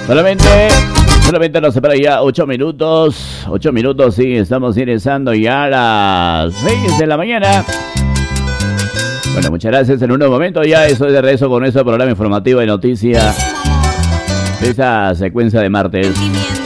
Solamente nos separa ya 8 minutos. 8 minutos, sí, estamos ingresando ya a las 6 de la mañana. Bueno, muchas gracias. En unos momentos ya estoy de regreso con nuestro programa informativo de noticias de esa secuencia de martes.